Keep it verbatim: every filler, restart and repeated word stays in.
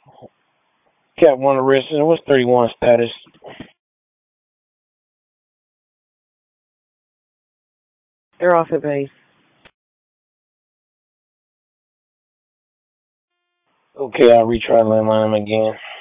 Cat one arrested. What's thirty-one status? They're off at base. Okay, I'll retry landline again.